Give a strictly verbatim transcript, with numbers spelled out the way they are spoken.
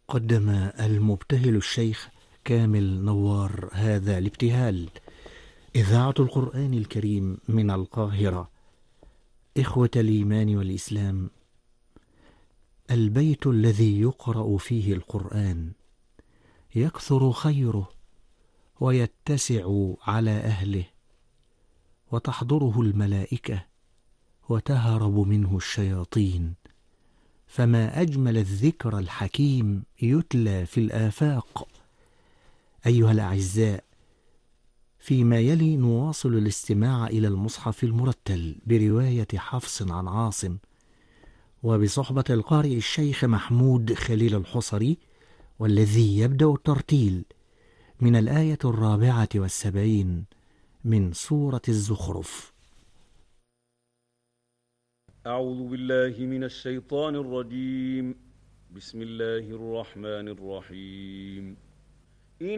قدم المبتهل الشيخ كامل نوار هذا الابتهال. إذاعة القرآن الكريم من القاهرة. إخوة الإيمان والإسلام، البيت الذي يقرأ فيه القرآن يكثر خيره ويتسع على أهله، وتحضره الملائكة وتهرب منه الشياطين، فما أجمل الذكر الحكيم يتلى في الآفاق. أيها الأعزاء، فيما يلي نواصل الاستماع إلى المصحف المرتل برواية حفص عن عاصم، وبصحبة القارئ الشيخ محمود خليل الحصري، والذي يبدأ الترتيل من الآية الرابعة والسبعين من سورة الزخرف. أعوذ بالله من الشيطان الرجيم. بسم الله الرحمن الرحيم.